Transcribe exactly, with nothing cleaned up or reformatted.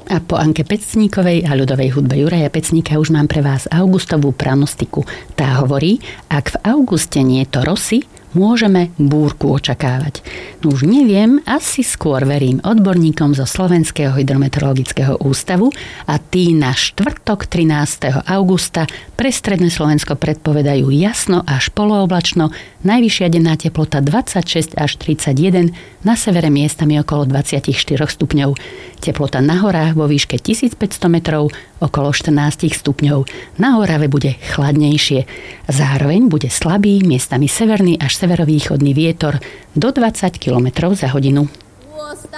A po Anke Pecníkovej a ľudovej hudbe Juraja Pecníka už mám pre vás augustovú pranostiku. Tá hovorí, ak v auguste nie je to rosy, môžeme búrku očakávať. No už neviem, asi skôr verím odborníkom zo Slovenského hydrometeorologického ústavu a tí na štvrtok trinásteho augusta pre stredné Slovensko predpovedajú jasno až polooblačno, najvyššia denná teplota dvadsaťšesť až tridsaťjeden, na severe miestami okolo dvadsaťštyri stupňov. Teplota na horách vo výške tisícpäťsto metrov okolo štrnásť stupňov. Na Orave bude chladnejšie. Zároveň bude slabý, miestami severný až severovýchodný vietor do dvadsať kilometrov za hodinu.